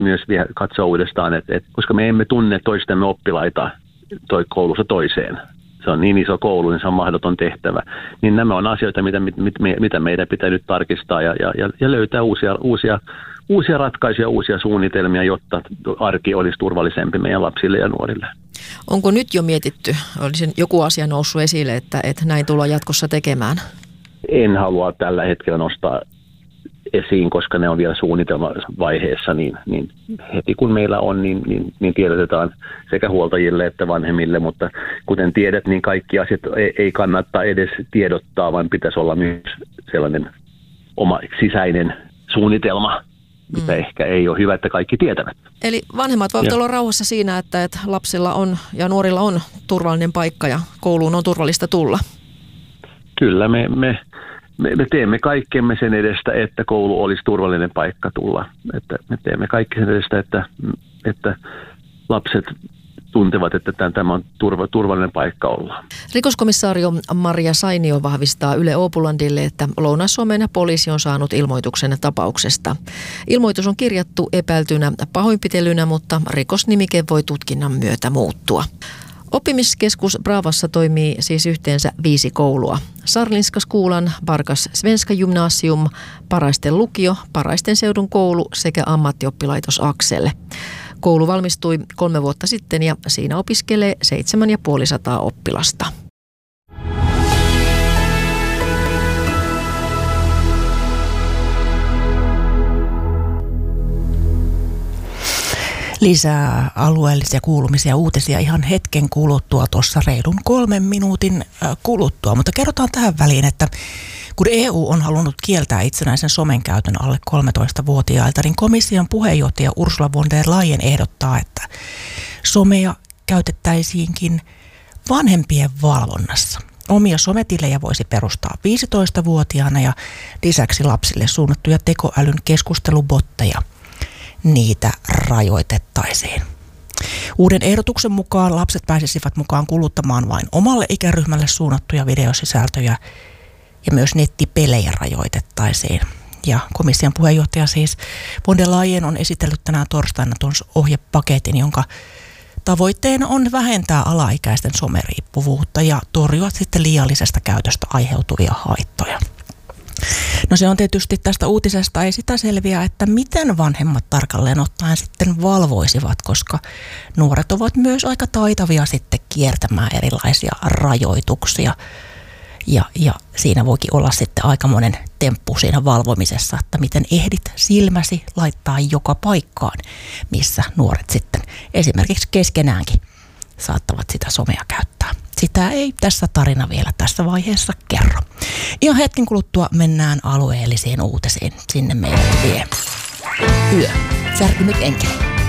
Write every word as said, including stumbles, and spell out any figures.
myös vielä katsoa uudestaan, että, että koska me emme tunne toistemme oppilaita toi koulussa toiseen. Se on niin iso koulu, niin se on mahdoton tehtävä. Niin nämä on asioita, mitä, mitä meidän pitää nyt tarkistaa ja, ja, ja löytää uusia, uusia, uusia ratkaisuja, uusia suunnitelmia, jotta arki olisi turvallisempi meidän lapsille ja nuorille. Onko nyt jo mietitty, olisi joku asia noussut esille, että, että näin tullaan jatkossa tekemään? En halua tällä hetkellä nostaa esiin, koska ne on vielä suunnitelmavaiheessa, niin, niin heti kun meillä on, niin, niin, niin tiedotetaan sekä huoltajille että vanhemmille, mutta kuten tiedät, niin kaikki asiat ei, ei kannata edes tiedottaa, vaan pitäisi olla myös sellainen oma sisäinen suunnitelma, mitä mm. ehkä ei ole hyvä, että kaikki tietävät. Eli vanhemmat voivat ja. olla rauhassa siinä, että, että lapsilla on ja nuorilla on turvallinen paikka ja kouluun on turvallista tulla. Kyllä, me... me Me, me teemme kaikkemme sen edestä, että koulu olisi turvallinen paikka tulla. Että me teemme kaikki sen edestä, että, että lapset tuntevat, että tämä on turva, turvallinen paikka olla. Rikoskomissaario Maria Sainio vahvistaa Yle Åbolandille, että Lounais-Suomen poliisi on saanut ilmoituksen tapauksesta. Ilmoitus on kirjattu epäiltynä pahoinpitelynä, mutta rikosnimike voi tutkinnan myötä muuttua. Oppimiskeskus Bravassa toimii siis yhteensä viisi koulua. Sarlinska skolan, Barkas Svenska Gymnasium, Paraisten lukio, Paraisten seudun koulu sekä ammattioppilaitos Aksel. Koulu valmistui kolme vuotta sitten ja siinä opiskelee seitsemän ja puolisataa oppilasta. Lisää alueellisia kuulumisia uutisia ihan hetken kuluttua, tuossa reilun kolmen minuutin kuluttua. Mutta kerrotaan tähän väliin, että kun E U on halunnut kieltää itsenäisen somen käytön alle kolmetoistavuotiailta, niin komission puheenjohtaja Ursula von der Leyen ehdottaa, että somea käytettäisiinkin vanhempien valvonnassa. Omia sometilejä voisi perustaa viisitoistavuotiaana ja lisäksi lapsille suunnattuja tekoälyn keskustelubotteja. Niitä rajoitettaisiin. Uuden ehdotuksen mukaan lapset pääsisivät mukaan kuluttamaan vain omalle ikäryhmälle suunnattuja videosisältöjä ja myös nettipelejä rajoitettaisiin. Ja komission puheenjohtaja siis von der Leyen on esitellyt tänään torstaina tuon ohjepaketin, jonka tavoitteena on vähentää alaikäisten someriippuvuutta ja torjua sitten liiallisesta käytöstä aiheutuvia haittoja. No se on tietysti tästä uutisesta ei sitä selviä, että miten vanhemmat tarkalleen ottaen sitten valvoisivat, koska nuoret ovat myös aika taitavia sitten kiertämään erilaisia rajoituksia. Ja, ja siinä voikin olla sitten aikamoinen temppu siinä valvomisessa, että miten ehdit silmäsi laittaa joka paikkaan, missä nuoret sitten esimerkiksi keskenäänkin saattavat sitä somea käyttää. Sitä ei tässä tarina vielä tässä vaiheessa kerro. Ihan hetken kuluttua mennään alueellisiin uutisiin. Sinne meidän vie yö. Särkynyt enkeli.